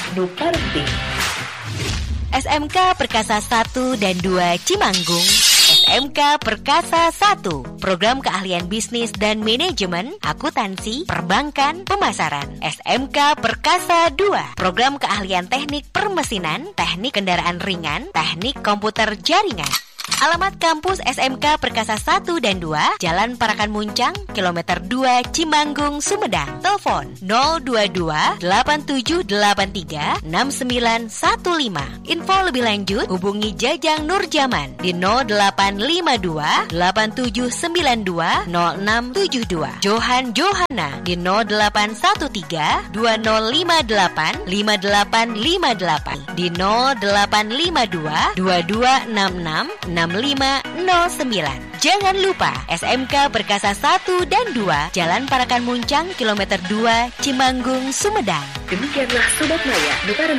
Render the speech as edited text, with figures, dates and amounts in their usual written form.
Nu Parenting. SMK Perkasa 1 dan 2 Cimanggung. SMK Perkasa 1, Program Keahlian Bisnis dan Manajemen, Akuntansi, Perbankan, Pemasaran. SMK Perkasa 2, Program Keahlian Teknik Permesinan, Teknik Kendaraan Ringan, Teknik Komputer Jaringan. Alamat kampus SMK Perkasa 1 dan 2, Jalan Parakan Muncang, Kilometer 2, Cimanggung, Sumedang. Telepon 022 8783 6915. Info lebih lanjut hubungi Jajang Nurjaman di 0852 8792 0672. Johan Johana di 0813 2058 5858 di 0852 2266 6509. Jangan lupa SMK Perkasa 1 dan 2, Jalan Parakan Muncang, Kilometer 2, Cimanggung, Sumedang. Demikianlah Sobat Maya, Nu Parenting.